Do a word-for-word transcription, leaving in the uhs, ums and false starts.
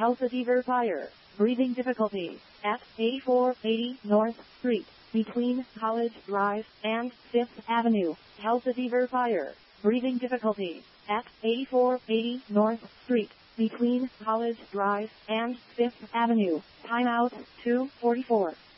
Healthy Fire. Breathing difficulty. At eighty-four eighty North Street, between College Drive and Fifth Avenue. Healthy Fire. Breathing difficulty. At eighty-four eighty North Street, between College Drive and Fifth Avenue. Timeout two forty-four.